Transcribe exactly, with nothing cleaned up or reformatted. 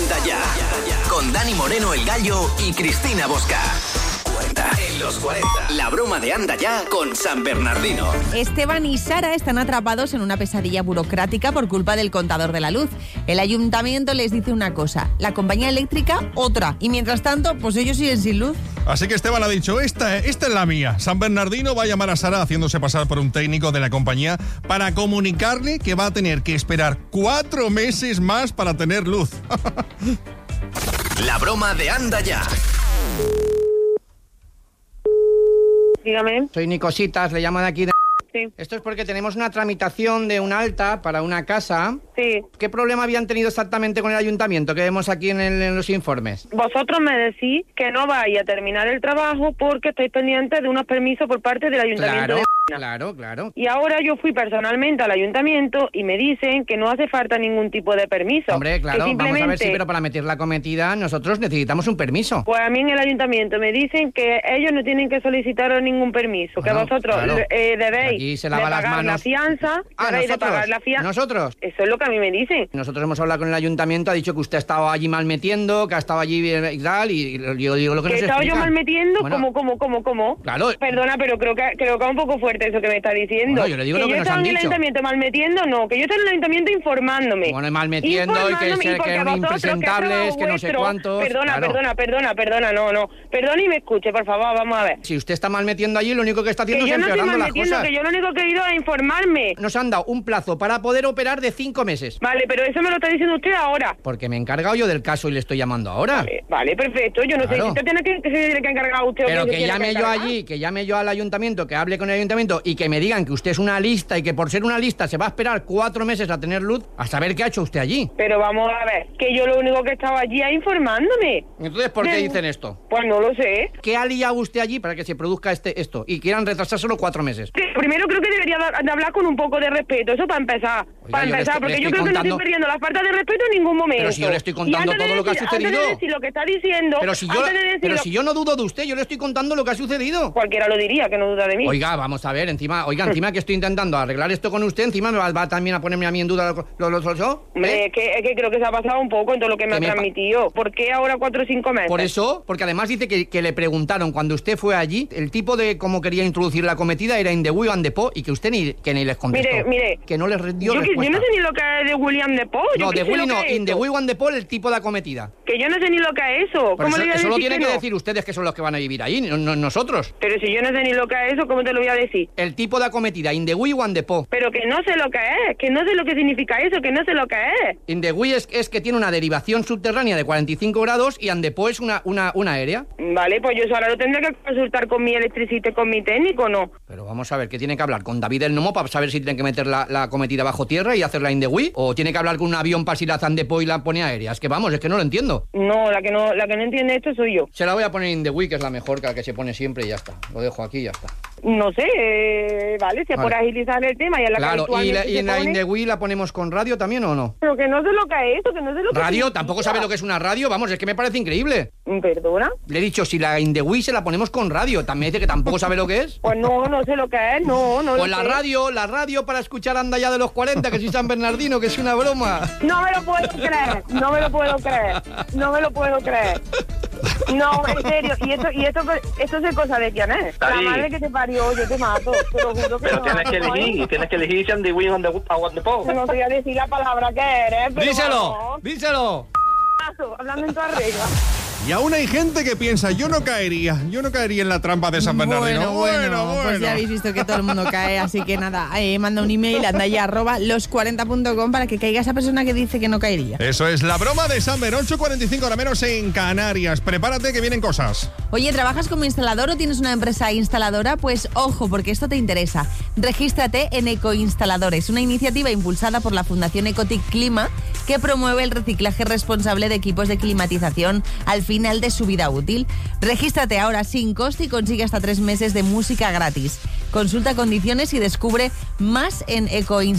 Anda Ya, con Dani Moreno el Gallo y Cristina Bosca. En los cuarenta, la broma de Anda Ya con San Bernardino. Esteban y Sara están atrapados en una pesadilla burocrática por culpa del contador de la luz. El ayuntamiento les dice una cosa, la compañía eléctrica otra. Y mientras tanto, pues ellos siguen sin luz. Así que Esteban ha dicho, esta, esta es la mía. San Bernardino va a llamar a Sara haciéndose pasar por un técnico de la compañía para comunicarle que va a tener que esperar cuatro meses más para tener luz. La broma de Anda Ya. Dígame. Soy Nicositas, le llamo de aquí de... Sí. Esto es porque tenemos una tramitación de un alta para una casa. Sí. ¿Qué problema habían tenido exactamente con el ayuntamiento que vemos aquí en, el, en los informes? Vosotros me decís que no vais a terminar el trabajo porque estáis pendientes de unos permisos por parte del ayuntamiento. Claro, de... claro, claro. Y ahora yo fui personalmente al ayuntamiento y me dicen que no hace falta ningún tipo de permiso. Hombre, claro, simplemente... vamos a ver si, pero para meter la cometida nosotros necesitamos un permiso. Pues a mí en el ayuntamiento me dicen que ellos no tienen que solicitaros ningún permiso, bueno, que vosotros claro. eh, debéis Aquí se de lava pagar las manos. la fianza, Ah, debéis nosotros, de pagar la fianza. ¿Nosotros? Eso es lo que a mí me dicen. Nosotros hemos hablado con el ayuntamiento, ha dicho que usted ha estado allí mal metiendo, que ha estado allí y tal, y yo digo lo que ¿Que nos he estado yo explican. mal metiendo? Bueno, ¿Cómo, cómo, cómo, cómo? Claro. Perdona, pero creo que creo que es un poco fuerte eso que me está diciendo. Bueno, yo le digo que lo que yo nos estaba han en el dicho. ayuntamiento mal metiendo, no. Que yo estaba en el ayuntamiento informándome. Bueno, mal metiendo y que, Informándome, se, y porque que eran vosotros, impresentables, que, que no sé vuestro- cuántos. Perdona, claro. perdona, perdona, perdona, no, no. Perdona y me escuche, por favor, vamos a ver. Si usted está mal metiendo allí, lo único que está Que haciendo es yo no estoy empeorando mal las metiendo, cosas. que yo lo único que he ido a informarme. Nos han dado un plazo para poder operar de cinco meses. Vale, pero eso me lo está diciendo usted ahora. Porque me he encargado yo del caso y le estoy llamando ahora. Vale, vale, perfecto. Yo no sé Claro. si usted tiene que, que se tiene que encargar usted o Pero quién se que tiene llame yo encargar. allí, que llame yo al ayuntamiento, que hable con el ayuntamiento y que me digan que usted es una lista y que por ser una lista se va a esperar cuatro meses a tener luz, a saber qué ha hecho usted allí. Pero vamos a ver, que yo lo único que estaba allí es informándome. Entonces, ¿por qué De- dicen esto? Pues no lo sé. ¿Qué ha liado usted allí para que se produzca este esto y quieran retrasárselo cuatro meses? Que primero creo que debería de de hablar con un poco de respeto, eso para empezar. Oiga, para yo le empezar, estoy- porque le yo estoy creo que no contando- estoy perdiendo la falta de respeto en ningún momento. Pero si yo le estoy contando Y antes de todo lo que ha decir- sucedido. Antes de decir lo que está diciendo, Pero si yo, antes de decir pero lo- si yo no dudo de usted, yo le estoy contando lo que ha sucedido. Cualquiera lo diría, que no duda de mí. Oiga, vamos a ver, encima, oiga, encima que estoy intentando arreglar esto con usted, encima me va, va también a ponerme a mí en duda lo, lo, lo, lo- Hombre, ¿eh? es, que, es que creo que se ha pasado un poco en todo lo que me Que ha me pa- transmitido. ¿Por qué ahora cuatro o cinco meses? Por eso, porque además dice que, que le preguntaron cuando usted fue allí, el tipo de cómo quería introducir la cometida era in the Wii and the Po y que usted ni, que ni les contestó. Mire, mire. Que no les dio yo, que- yo respuesta. no sé ni lo que es de William de Poe. No, de Willy no, in the Wii Wii and the Po el tipo de acometida. Que yo no sé ni lo que es eso. Por ¿Cómo eso, le voy a eso decir lo tienen que, no? decir ustedes que son los que van a vivir ahí, no, no nosotros. Pero si yo no sé ni lo que es eso, ¿cómo te lo voy a decir? El tipo de acometida, in the Wii and the Po. Pero que no sé lo que es, que no sé lo que significa eso, que no sé lo que es. In the Wii es, es que tiene una derivación subterránea de cuarenta y cinco grados y and the Po es una, una, una aérea. Vale, pues yo eso ahora lo tendré que consultar con mi electricista y con mi técnico, ¿no? Pero vamos a ver, que tiene que hablar con David el Nomo para saber si tiene que meter la, la cometida bajo tierra y hacerla in the Wii, o tiene que hablar con un avión para si la hacen de Po y la pone aérea. Es que vamos, es que no lo entiendo. No, la que no, la que no entiende esto soy yo. Se la voy a poner in the Wii, que es la mejor, que la que se pone siempre y ya está. Lo dejo aquí y ya está. No sé, eh, vale, si es por Vale. agilizar el tema y en la Claro, que ¿y, habitualmente la, y se en la pone, in the Wii la ponemos con radio también o no? Pero que no sé lo que es eso, que no sé lo que ¿Radio? significa. ¿Tampoco sabe lo que es una radio? Vamos, es que me parece increíble. ¿Perdona? Le he dicho, si la in the Wii se la ponemos con radio, también dice que tampoco sabe lo que es. Pues no, no sé lo que es, no, no Pues lo la sé. radio, la radio para escuchar Anda Ya de los cuarenta, que soy San Bernardino, que es una broma. No me lo puedo creer, no me lo puedo creer, no me lo puedo creer. No, en serio, y esto, y esto, esto es cosa de quién es. La David. madre que te parió, yo te mato, te lo juro que Pero no. tienes que elegir, tienes que elegir si and the Wii on the, on the Po. No te voy a decir la palabra que eres, pero Díselo, vamos. díselo. Hablando en toda regla. Y aún hay gente que piensa, yo no caería, yo no caería en la trampa de San Bernardino. Bueno, bueno, pues ya habéis visto que todo el mundo cae, así que nada, eh, manda un email a andaya arroba los cuarenta punto com para que caiga esa persona que dice que no caería. Eso es la broma de San Bernardino, ocho cuarenta y cinco hora menos en Canarias. Prepárate que vienen cosas. Oye, ¿trabajas como instalador o tienes una empresa instaladora? Pues ojo, porque esto te interesa. Regístrate en Ecoinstaladores, una iniciativa impulsada por la Fundación Ecotic Clima que promueve el reciclaje responsable de equipos de climatización al final de su vida útil. Regístrate ahora sin coste y consigue hasta tres meses de música gratis. Consulta condiciones y descubre más en Ecoinstaladores.